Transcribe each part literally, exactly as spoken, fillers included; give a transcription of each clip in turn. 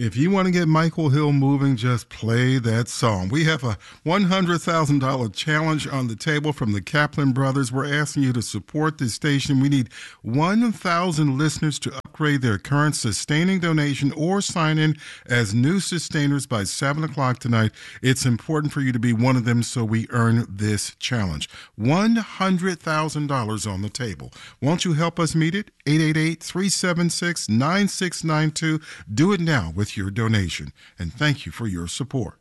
If you want to get Michael Hill moving, just play that song. We have a one hundred thousand dollars challenge on the table from the Kaplan brothers. We're asking you to support this station. We need one thousand listeners to upgrade their current sustaining donation or sign in as new sustainers by seven o'clock tonight. It's important for you to be one of them so we earn this challenge. one hundred thousand dollars on the table. Won't you help us meet it? eight eight eight, three seven six, nine six nine two. Do it now with your donation. And thank you for your support.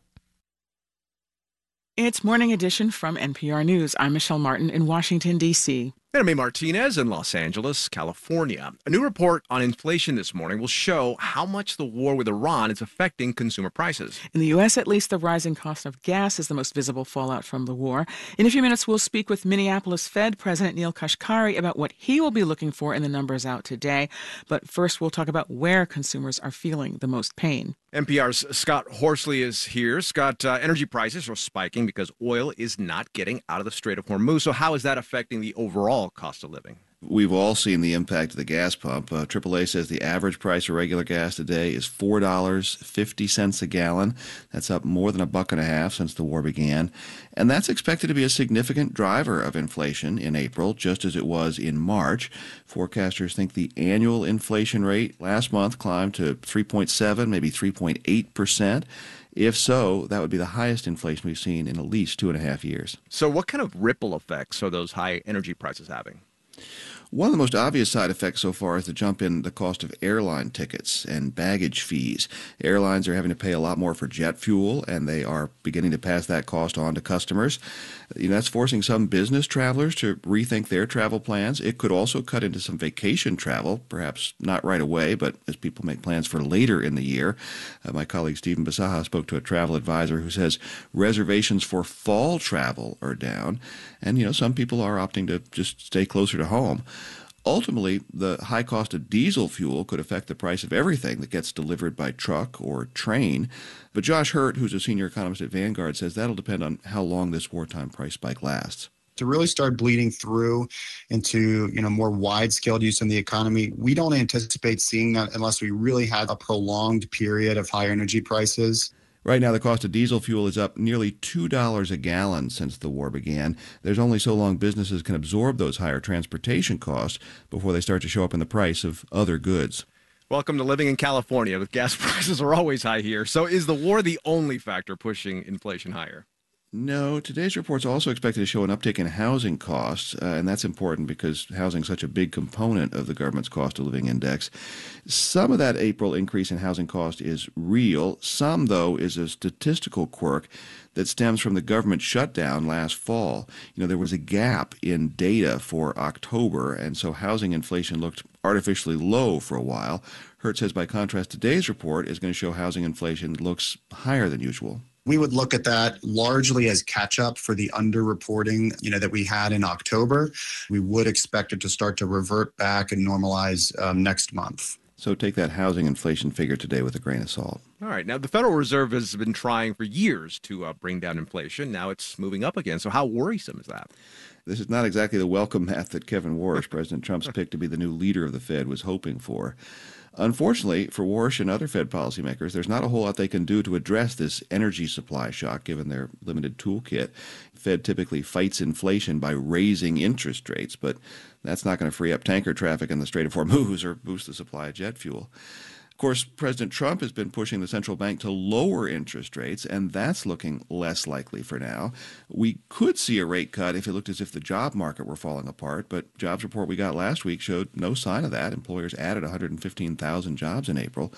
It's Morning Edition from N P R News. I'm Michelle Martin in Washington, D C And I'm A. Martinez in Los Angeles, California. A new report on inflation this morning will show how much the war with Iran is affecting consumer prices. In the U S, at least, the rising cost of gas is the most visible fallout from the war. In a few minutes, we'll speak with Minneapolis Fed President Neel Kashkari about what he will be looking for in the numbers out today. But first, we'll talk about where consumers are feeling the most pain. N P R's Scott Horsley is here. Scott, uh, energy prices are spiking because oil is not getting out of the Strait of Hormuz. So how is that affecting the overall cost of living? We've all seen the impact of the gas pump. Uh, triple A says the average price of regular gas today is four dollars and fifty cents a gallon. That's up more than a buck and a half since the war began. And that's expected to be a significant driver of inflation in April, just as it was in March. Forecasters think the annual inflation rate last month climbed to three point seven, maybe three point eight percent. If so, that would be the highest inflation we've seen in at least two and a half years. So what kind of ripple effects are those high energy prices having? One of the most obvious side effects so far is the jump in the cost of airline tickets and baggage fees. Airlines are having to pay a lot more for jet fuel, and they are beginning to pass that cost on to customers. You know, that's forcing some business travelers to rethink their travel plans. It could also cut into some vacation travel, perhaps not right away, but as people make plans for later in the year. Uh, my colleague Stephen Basaha spoke to a travel advisor who says reservations for fall travel are down, and, you know, some people are opting to just stay closer to home. Ultimately, the high cost of diesel fuel could affect the price of everything that gets delivered by truck or train. But Josh Hurt, who's a senior economist at Vanguard, says that'll depend on how long this wartime price spike lasts. To really start bleeding through into, you know, more wide-scale use in the economy, we don't anticipate seeing that unless we really had a prolonged period of high energy prices. Right now, the cost of diesel fuel is up nearly two dollars a gallon since the war began. There's only so long businesses can absorb those higher transportation costs before they start to show up in the price of other goods. Welcome to living in California, with gas prices are always high here. So is the war the only factor pushing inflation higher? No, today's report's also expected to show an uptick in housing costs, uh, and that's important because housing is such a big component of the government's cost of living index. Some of that April increase in housing cost is real. Some, though, is a statistical quirk that stems from the government shutdown last fall. You know, there was a gap in data for October, and so housing inflation looked artificially low for a while. Hurt says, by contrast, today's report is going to show housing inflation looks higher than usual. We would look at that largely as catch-up for the underreporting, you know, that we had in October. We would expect it to start to revert back and normalize um, next month. So take that housing inflation figure today with a grain of salt. All right. Now, the Federal Reserve has been trying for years to uh, bring down inflation. Now it's moving up again. So how worrisome is that? This is not exactly the welcome mat that Kevin Warsh, President Trump's pick to be the new leader of the Fed, was hoping for. Unfortunately, for Warsh and other Fed policymakers, there's not a whole lot they can do to address this energy supply shock, given their limited toolkit. Fed typically fights inflation by raising interest rates, but that's not going to free up tanker traffic in the Strait of Hormuz or boost the supply of jet fuel. Of course, President Trump has been pushing the central bank to lower interest rates, and that's looking less likely for now. We could see a rate cut if it looked as if the job market were falling apart, but jobs report we got last week showed no sign of that. Employers added one hundred fifteen thousand jobs in April.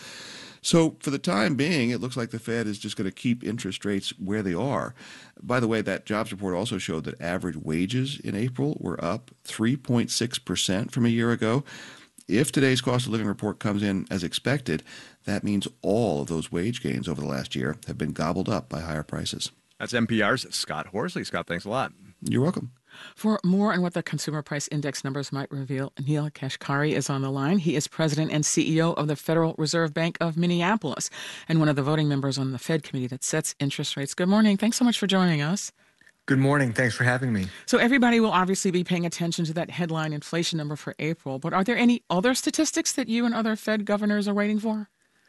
So for the time being, it looks like the Fed is just going to keep interest rates where they are. By the way, that jobs report also showed that average wages in April were up three point six percent from a year ago. If today's cost of living report comes in as expected, that means all of those wage gains over the last year have been gobbled up by higher prices. That's N P R's Scott Horsley. Scott, thanks a lot. You're welcome. For more on what the consumer price index numbers might reveal, Neel Kashkari is on the line. He is president and C E O of the Federal Reserve Bank of Minneapolis and one of the voting members on the Fed committee that sets interest rates. Good morning. Thanks so much for joining us. Good morning. Thanks for having me. So everybody will obviously be paying attention to that headline inflation number for April, but are there any other statistics that you and other Fed governors are waiting for?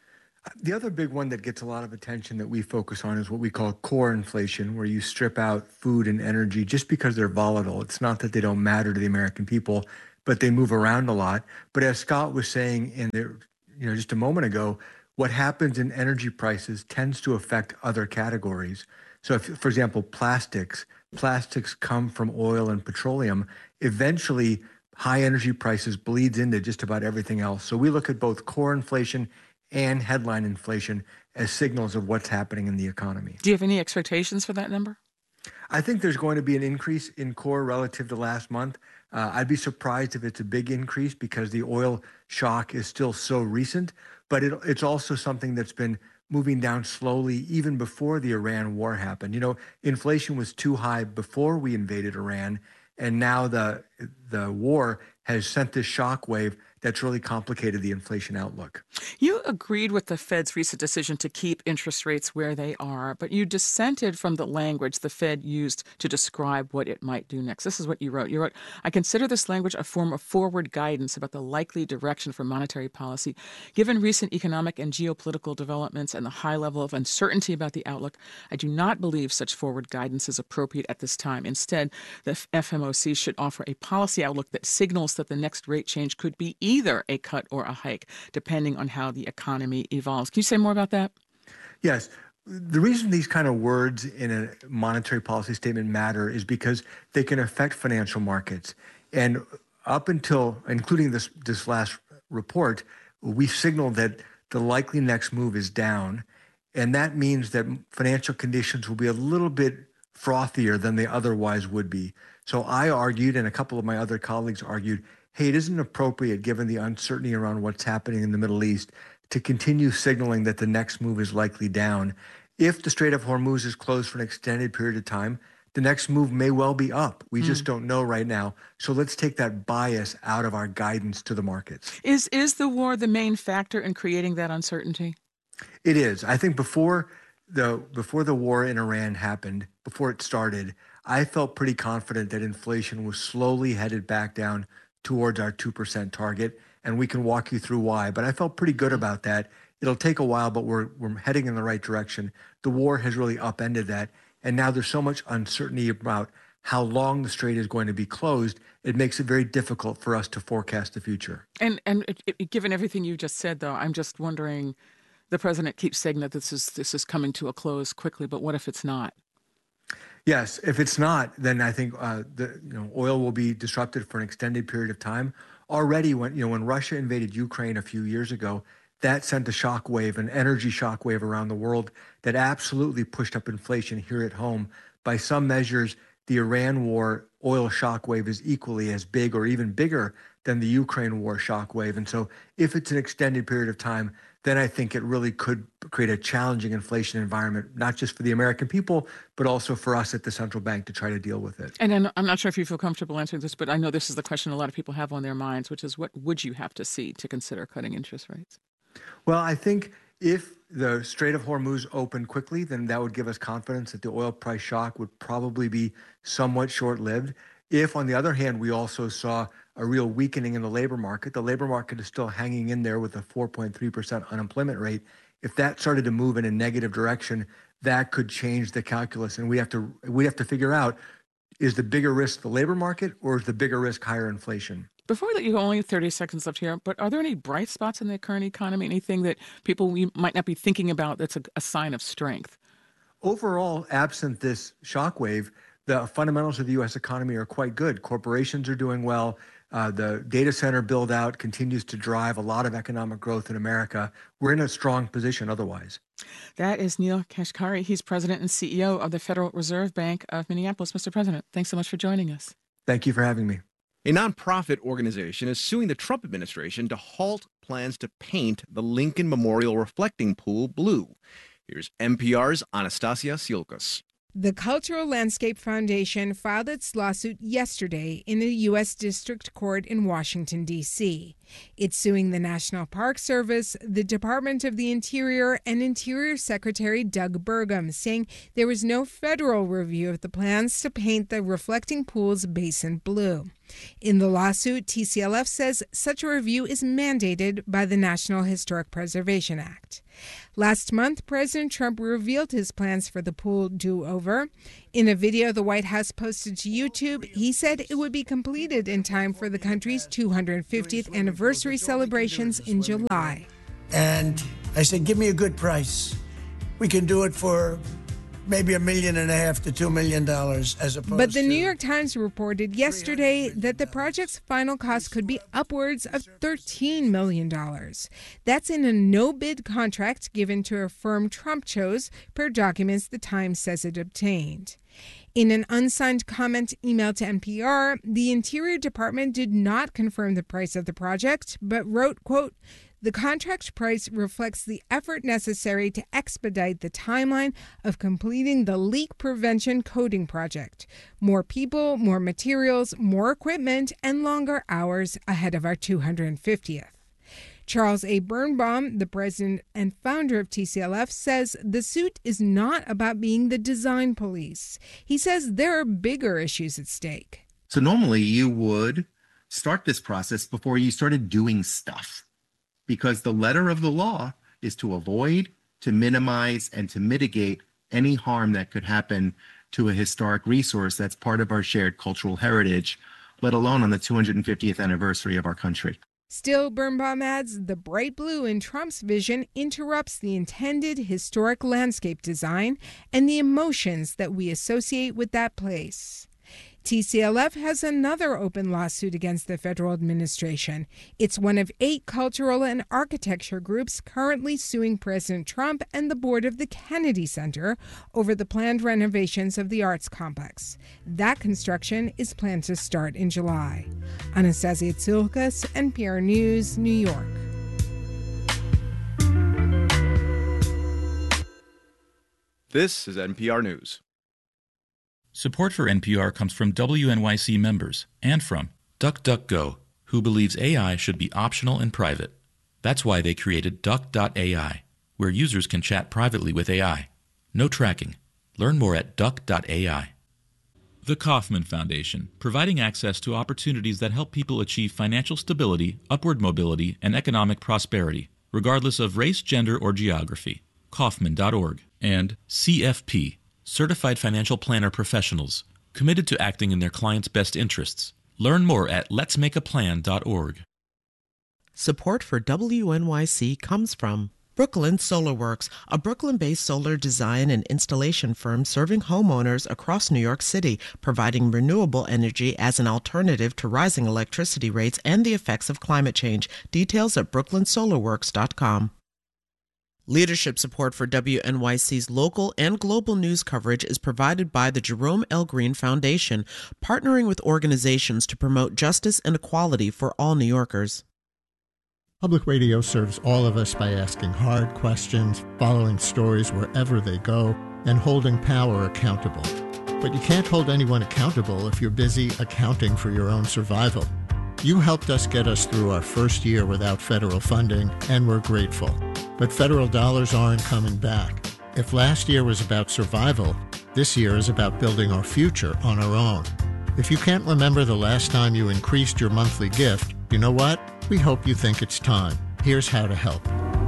The other big one that gets a lot of attention that we focus on is what we call core inflation, where you strip out food and energy just because they're volatile. It's not that they don't matter to the American people, but they move around a lot. But as Scott was saying in there, you know, just a moment ago, what happens in energy prices tends to affect other categories. So if, for example, plastics, plastics come from oil and petroleum. Eventually, high energy prices bleeds into just about everything else. So we look at both core inflation and headline inflation as signals of what's happening in the economy. Do you have any expectations for that number? I think there's going to be an increase in core relative to last month. Uh, I'd be surprised if it's a big increase because the oil shock is still so recent, but it, it's also something that's been moving down slowly even before the Iran war happened. You know, inflation was too high before we invaded Iran, and now the the war has sent this shock wave that's really complicated the inflation outlook. You agreed with the Fed's recent decision to keep interest rates where they are, but you dissented from the language the Fed used to describe what it might do next. This is what you wrote. You wrote, "I consider this language a form of forward guidance about the likely direction for monetary policy. Given recent economic and geopolitical developments and the high level of uncertainty about the outlook, I do not believe such forward guidance is appropriate at this time. Instead, the F M O C should offer a policy outlook that signals that the next rate change could be either a cut or a hike, depending on how the economy evolves." Can you say more about that? Yes. The reason these kind of words in a monetary policy statement matter is because they can affect financial markets. And up until, including this, this last report, we signaled that the likely next move is down. And that means that financial conditions will be a little bit frothier than they otherwise would be. So I argued, and a couple of my other colleagues argued, hey, it isn't appropriate, given the uncertainty around what's happening in the Middle East, to continue signaling that the next move is likely down. If the Strait of Hormuz is closed for an extended period of time, the next move may well be up. We mm. just don't know right now. So let's take that bias out of our guidance to the markets. Is is the war the main factor in creating that uncertainty? It is. I think before the before the war in Iran happened, before it started, I felt pretty confident that inflation was slowly headed back down towards our two percent target, and we can walk you through why. But I felt pretty good about that. It'll take a while, but we're we're heading in the right direction. The war has really upended that, and now there's so much uncertainty about how long the strait is going to be closed. It makes it very difficult for us to forecast the future. And and it, it, given everything you just said, though, I'm just wondering. The president keeps saying that this is this is coming to a close quickly, but what if it's not? Yes, if it's not, then I think uh, the you know oil will be disrupted for an extended period of time. Already, when you know when Russia invaded Ukraine a few years ago, that sent a shock wave, an energy shock wave around the world that absolutely pushed up inflation here at home. By some measures, the Iran war oil shock wave is equally as big or even bigger than the Ukraine war shock wave. And so, if it's an extended period of time, then I think it really could create a challenging inflation environment, not just for the American people, but also for us at the central bank to try to deal with it. And I'm not sure if you feel comfortable answering this, but I know this is the question a lot of people have on their minds, which is what would you have to see to consider cutting interest rates? Well, I think if the Strait of Hormuz opened quickly, then that would give us confidence that the oil price shock would probably be somewhat short-lived. If, on the other hand, we also saw a real weakening in the labor market, the labor market is still hanging in there with a four point three percent unemployment rate. If that started to move in a negative direction, that could change the calculus. And we have to we have to figure out, is the bigger risk the labor market or is the bigger risk higher inflation? Before we let you go, only thirty seconds left here, but are there any bright spots in the current economy, anything that people we might not be thinking about that's a, a sign of strength? Overall, absent this shockwave, the fundamentals of the U S economy are quite good. Corporations are doing well. Uh, the data center build out continues to drive a lot of economic growth in America. We're in a strong position otherwise. That is Neel Kashkari. He's president and C E O of the Federal Reserve Bank of Minneapolis. Mister President, thanks so much for joining us. Thank you for having me. A nonprofit organization is suing the Trump administration to halt plans to paint the Lincoln Memorial Reflecting Pool blue. Here's N P R's Anastasia Siolkas. The Cultural Landscape Foundation filed its lawsuit yesterday in the U S District Court in Washington, D C It's suing the National Park Service, the Department of the Interior, and Interior Secretary Doug Burgum, saying there was no federal review of the plans to paint the reflecting pool's basin blue. In the lawsuit, T C L F says such a review is mandated by the National Historic Preservation Act. Last month, President Trump revealed his plans for the pool do-over. In a video the White House posted to YouTube, he said it would be completed in time for the country's two hundred fiftieth anniversary celebrations in July. And I said, give me a good price. We can do it for maybe a million and a half to two million dollars as opposed to... But the New York Times reported yesterday that the project's final cost could be upwards of thirteen million dollars. That's in a no-bid contract given to a firm Trump chose, per documents the Times says it obtained. In an unsigned comment emailed to N P R, the Interior Department did not confirm the price of the project, but wrote, quote, "The contract price reflects the effort necessary to expedite the timeline of completing the leak prevention coating project. More people, more materials, more equipment, and longer hours ahead of our two hundred fiftieth. Charles A. Birnbaum, the president and founder of T C L F, says the suit is not about being the design police. He says there are bigger issues at stake. So normally you would start this process before you started doing stuff, because the letter of the law is to avoid, to minimize, and to mitigate any harm that could happen to a historic resource that's part of our shared cultural heritage, let alone on the two hundred fiftieth anniversary of our country. Still, Birnbaum adds, the bright blue in Trump's vision interrupts the intended historic landscape design and the emotions that we associate with that place. T C L F has another open lawsuit against the federal administration. It's one of eight cultural and architecture groups currently suing President Trump and the board of the Kennedy Center over the planned renovations of the arts complex. That construction is planned to start in July. Anastasia Tsilkas, N P R News, New York. This is N P R News. Support for N P R comes from W N Y C members and from DuckDuckGo, who believes A I should be optional and private. That's why they created Duck dot A I, where users can chat privately with A I. No tracking. Learn more at Duck dot A I. The Kauffman Foundation, providing access to opportunities that help people achieve financial stability, upward mobility, and economic prosperity, regardless of race, gender, or geography. Kauffman dot org. And C F P, Certified Financial Planner Professionals, committed to acting in their clients' best interests. Learn more at lets make a plan dot org. Support for W N Y C comes from Brooklyn Solar Works, a Brooklyn-based solar design and installation firm serving homeowners across New York City, providing renewable energy as an alternative to rising electricity rates and the effects of climate change. Details at brooklyn solar works dot com. Leadership support for W N Y C's local and global news coverage is provided by the Jerome L. Green Foundation, partnering with organizations to promote justice and equality for all New Yorkers. Public radio serves all of us by asking hard questions, following stories wherever they go, and holding power accountable. But you can't hold anyone accountable if you're busy accounting for your own survival. You helped us get us through our first year without federal funding, and we're grateful. But federal dollars aren't coming back. If last year was about survival, this year is about building our future on our own. If you can't remember the last time you increased your monthly gift, you know what? We hope you think it's time. Here's how to help.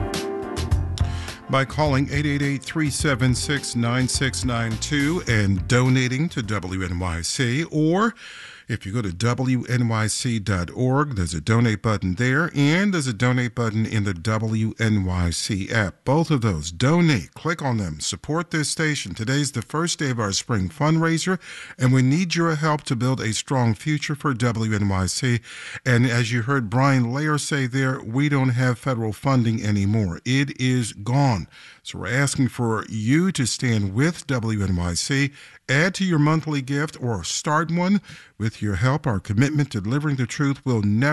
By calling eight eight eight, three seven six, nine six nine two and donating to W N Y C, or if you go to W N Y C dot org, there's a donate button there, and there's a donate button in the W N Y C app. Both of those. Donate. Click on them. Support this station. Today's the first day of our spring fundraiser, and we need your help to build a strong future for W N Y C. And as you heard Brian Layer say there, we don't have federal funding anymore. It is gone. So we're asking for you to stand with W N Y C, add to your monthly gift, or start one. With your help, our commitment to delivering the truth will never,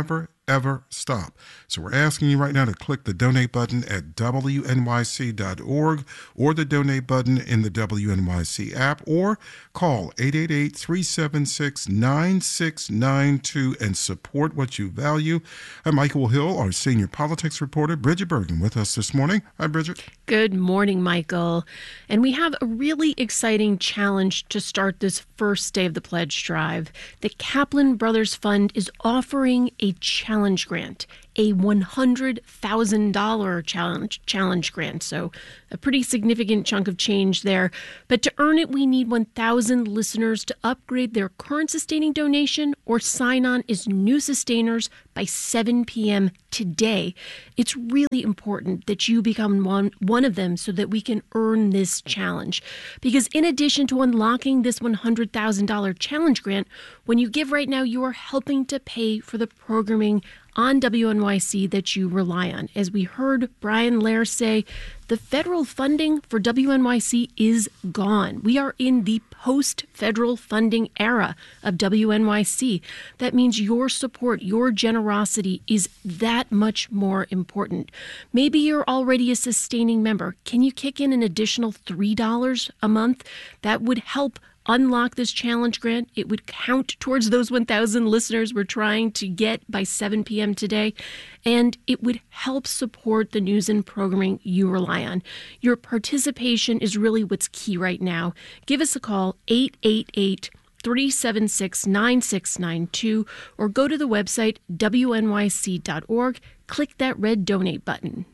ever stop. So we're asking you right now to click the donate button at W N Y C dot org or the donate button in the W N Y C app, or call eight eight eight, three seven six, nine six nine two and support what you value. I'm Michael Hill, our senior politics reporter. Bridget Bergen with us this morning. Hi, Bridget. Good morning, Michael. And we have a really exciting challenge to start this first day of the pledge drive. The Kaplan Brothers Fund is offering a challenge grant, a one hundred thousand dollars challenge challenge grant. So a pretty significant chunk of change there. But to earn it, we need one thousand listeners to upgrade their current sustaining donation or sign on as new sustainers by seven p.m. today. It's really important that you become one, one of them so that we can earn this challenge. Because in addition to unlocking this one hundred thousand dollars challenge grant, when you give right now, you are helping to pay for the programming on W N Y C that you rely on. As we heard Brian Lehrer say, the federal funding for W N Y C is gone. We are in the post-federal funding era of W N Y C. That means your support, your generosity is that much more important. Maybe you're already a sustaining member. Can you kick in an additional three dollars a month? That would help unlock this challenge grant. It would count towards those one thousand listeners we're trying to get by seven p.m. today, and it would help support the news and programming you rely on. Your participation is really what's key right now. Give us a call, eight eight eight, three seven six, nine six nine two, or go to the website W N Y C dot org. Click that red donate button.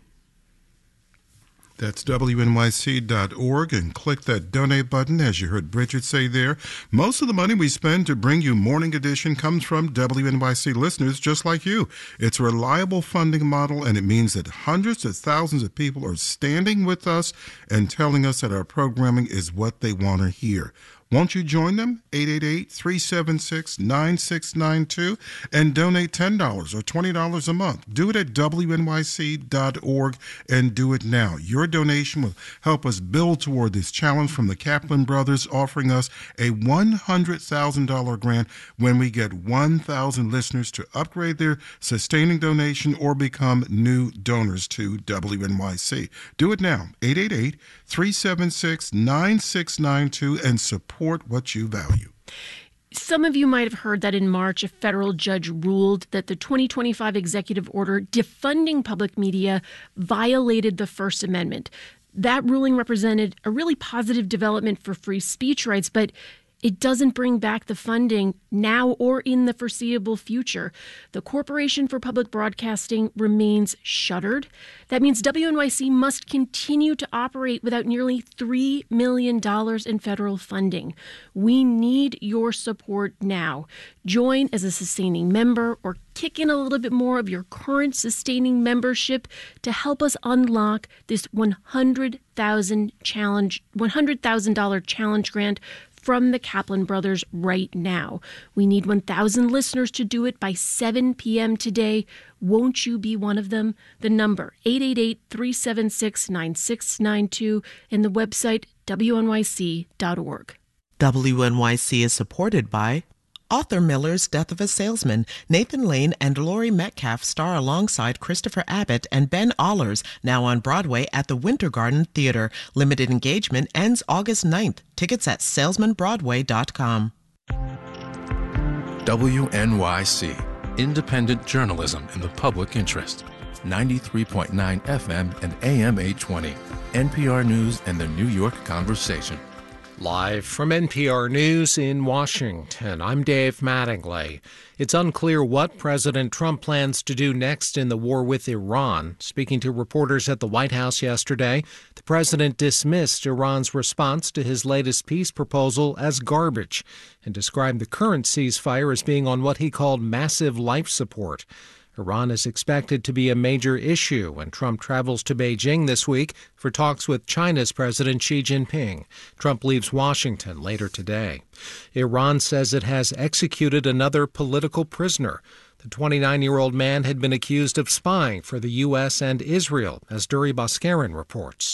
That's W N Y C dot org and click that donate button, as you heard Bridget say there. Most of the money we spend to bring you Morning Edition comes from W N Y C listeners just like you. It's a reliable funding model, and it means that hundreds of thousands of people are standing with us and telling us that our programming is what they want to hear. Won't you join them? eight eight eight, three seven six, nine six nine two and donate ten dollars or twenty dollars a month. Do it at W N Y C dot org and do it now. Your donation will help us build toward this challenge from the Kaplan Brothers, offering us a one hundred thousand dollars grant when we get one thousand listeners to upgrade their sustaining donation or become new donors to W N Y C. Do it now. eight eight eight, three seven six, nine six nine two and support what you value. Some of you might have heard that in March, a federal judge ruled that the twenty twenty-five executive order defunding public media violated the First Amendment. That ruling represented a really positive development for free speech rights, but it doesn't bring back the funding now or in the foreseeable future. The Corporation for Public Broadcasting remains shuttered. That means W N Y C must continue to operate without nearly three million dollars in federal funding. We need your support now. Join as a sustaining member or kick in a little bit more of your current sustaining membership to help us unlock this one hundred thousand dollars challenge, one hundred thousand dollars challenge grant from the Kaplan Brothers right now. We need one thousand listeners to do it by seven p.m. today. Won't you be one of them? The number, eight eight eight, three seven six, nine six nine two, and the website, W N Y C dot org. W N Y C is supported by Arthur Miller's Death of a Salesman. Nathan Lane and Laurie Metcalf star alongside Christopher Abbott and Ben Allers, now on Broadway at the Winter Garden Theater. Limited engagement ends August ninth. Tickets at salesman broadway dot com. W N Y C, independent journalism in the public interest. ninety-three point nine F M and A M eight twenty. N P R News and the New York Conversation. Live from N P R News in Washington, I'm Dave Mattingly. It's unclear what President Trump plans to do next in the war with Iran. Speaking to reporters at the White House yesterday, the president dismissed Iran's response to his latest peace proposal as garbage and described the current ceasefire as being on what he called massive life support. Iran is expected to be a major issue when Trump travels to Beijing this week for talks with China's President Xi Jinping. Trump leaves Washington later today. Iran says it has executed another political prisoner. The twenty-nine-year-old man had been accused of spying for the U S and Israel, as Duri Baskarin reports.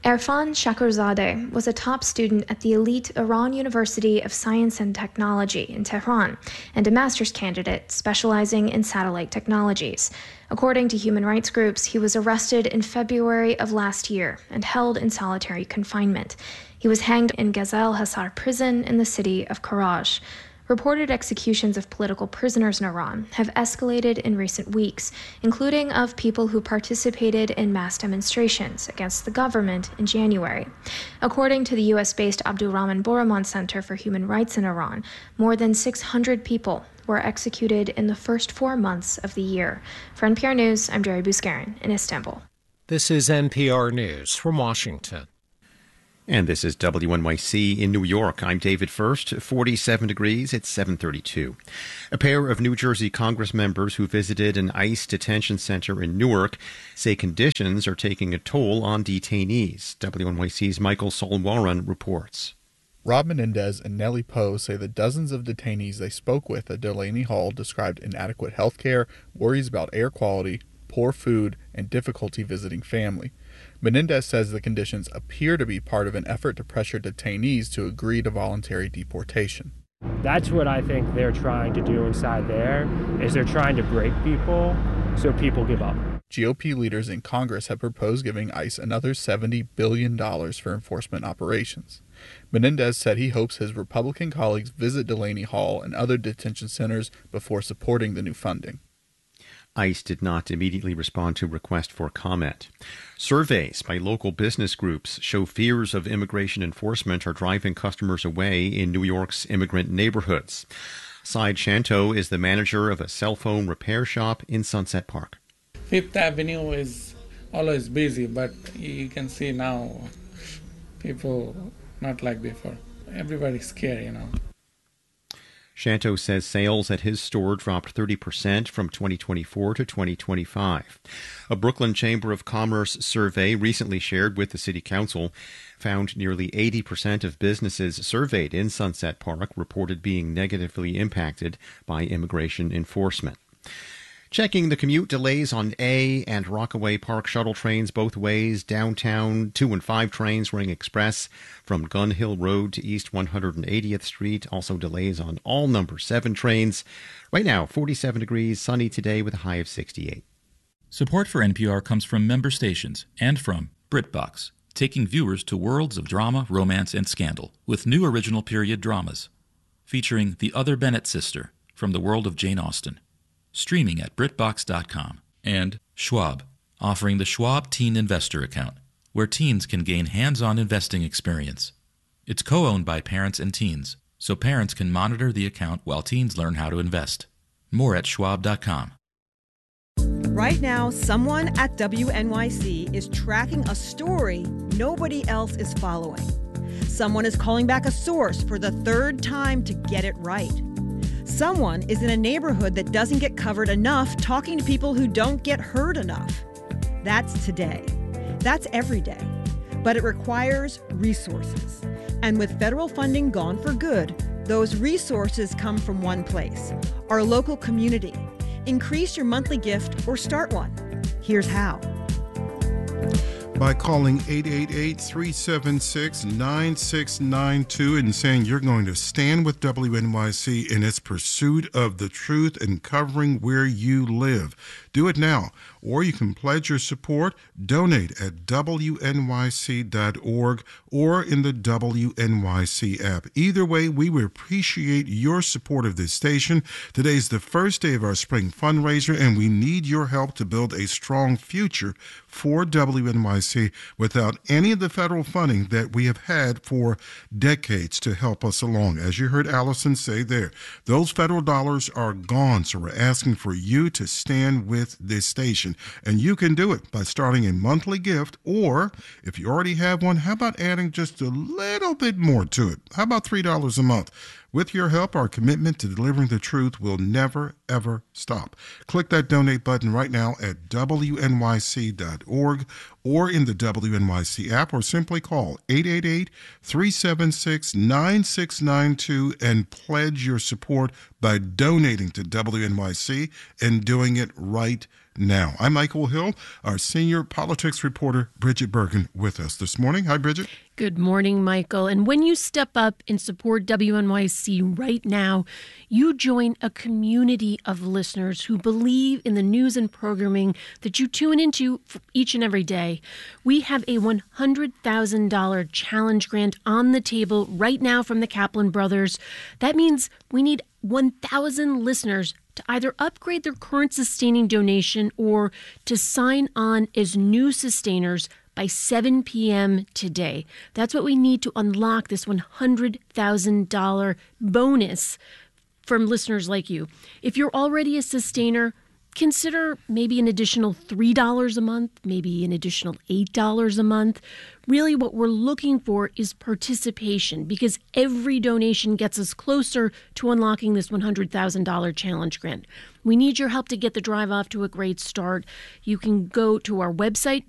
Erfan Shakurzadeh was a top student at the elite Iran University of Science and Technology in Tehran and a master's candidate specializing in satellite technologies. According to human rights groups, he was arrested in February of last year and held in solitary confinement. He was hanged in Ghazal Hasar prison in the city of Karaj. Reported executions of political prisoners in Iran have escalated in recent weeks, including of people who participated in mass demonstrations against the government in January. According to the U S-based Abdurrahman Borahman Center for Human Rights in Iran, more than six hundred people were executed in the first four months of the year. For N P R News, I'm Jerry Buskarin in Istanbul. This is N P R News from Washington. And this is W N Y C in New York. I'm David First, forty-seven degrees, it's seven thirty-two. A pair of New Jersey Congress members who visited an ICE detention center in Newark say conditions are taking a toll on detainees. W N Y C's Michael Solwaran reports. Rob Menendez and Nellie Poe say the dozens of detainees they spoke with at Delaney Hall described inadequate health care, worries about air quality, poor food, and difficulty visiting family. Menendez says the conditions appear to be part of an effort to pressure detainees to agree to voluntary deportation. That's what I think they're trying to do inside there, is they're trying to break people so people give up. G O P leaders in Congress have proposed giving ICE another seventy billion dollars for enforcement operations. Menendez said he hopes his Republican colleagues visit Delaney Hall and other detention centers before supporting the new funding. ICE did not immediately respond to request for comment. Surveys by local business groups show fears of immigration enforcement are driving customers away in New York's immigrant neighborhoods. Syed Shanto is the manager of a cell phone repair shop in Sunset Park. Fifth Avenue is always busy, but you can see now people not like before. Everybody's scared, you know. Shanto says sales at his store dropped thirty percent from twenty twenty-four to twenty twenty-five. A Brooklyn Chamber of Commerce survey recently shared with the City Council found nearly eighty percent of businesses surveyed in Sunset Park reported being negatively impacted by immigration enforcement. Checking the commute delays on A and Rockaway Park shuttle trains both ways, downtown two and five trains running express from Gun Hill Road to East one hundred eightieth Street. Also delays on all number seven trains. Right now, forty-seven degrees, sunny today with a high of sixty-eight. Support for N P R comes from member stations and from BritBox, taking viewers to worlds of drama, romance, and scandal with new original period dramas. Featuring The Other Bennett Sister from the world of Jane Austen. Streaming at BritBox dot com. And Schwab, offering the Schwab Teen Investor Account, where teens can gain hands-on investing experience. It's co-owned by parents and teens, so parents can monitor the account while teens learn how to invest. More at Schwab dot com. Right now, someone at W N Y C is tracking a story nobody else is following. Someone is calling back a source for the third time to get it right. Someone is in a neighborhood that doesn't get covered enough, talking to people who don't get heard enough. That's today. That's every day. But it requires resources. And with federal funding gone for good, those resources come from one place, our local community. Increase your monthly gift or start one. Here's how. By calling eight eight eight, three seven six, nine six nine two and saying you're going to stand with W N Y C in its pursuit of the truth and covering where you live. Do it now, or you can pledge your support, donate at W N Y C dot org or in the W N Y C app. Either way, we would appreciate your support of this station. Today's the first day of our spring fundraiser, and we need your help to build a strong future for W N Y C without any of the federal funding that we have had for decades to help us along. As you heard Allison say there, those federal dollars are gone, so we're asking for you to stand with this station. And you can do it by starting a monthly gift, or if you already have one, how about adding just a little bit more to it? How about three dollars a month? With your help, our commitment to delivering the truth will never, ever stop. Click that donate button right now at W N Y C dot org or in the W N Y C app, or simply call eight eight eight, three seven six, nine six nine two and pledge your support by donating to W N Y C and doing it right now. I'm Michael Hill, our senior politics reporter, Bridget Bergen, with us this morning. Hi, Bridget. Good morning, Michael. And when you step up and support W N Y C right now, you join a community of listeners who believe in the news and programming that you tune into each and every day. We have a one hundred thousand dollars challenge grant on the table right now from the Kaplan brothers. That means we need one thousand listeners to either upgrade their current sustaining donation or to sign on as new sustainers by seven p.m. today. That's what we need to unlock this one hundred thousand dollars bonus from listeners like you. If you're already a sustainer, consider maybe an additional three dollars a month, maybe an additional eight dollars a month. Really what we're looking for is participation, because every donation gets us closer to unlocking this one hundred thousand dollars challenge grant. We need your help to get the drive off to a great start. You can go to our website,